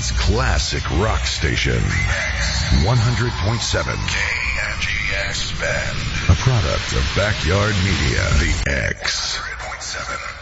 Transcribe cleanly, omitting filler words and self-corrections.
Omaha's classic rock station. 100.7 KNGX Bend. A product of Backyard Media. The X. 100.7.